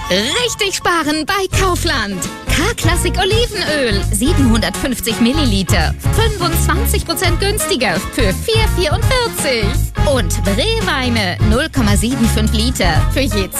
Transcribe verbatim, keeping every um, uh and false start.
Richtig sparen bei Kaufland. K-Klassik Olivenöl, siebenhundertfünfzig Milliliter, fünfundzwanzig Prozent günstiger für vier Komma vierundvierzig. Und Rehweine, null Komma fünfundsiebzig Liter für je